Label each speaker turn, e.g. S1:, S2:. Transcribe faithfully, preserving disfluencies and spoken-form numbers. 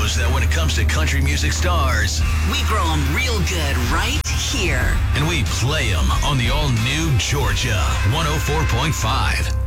S1: knows that when it comes to country music stars,
S2: we grow them real good right here.
S1: And we play them on the all-new Georgia one oh four point five.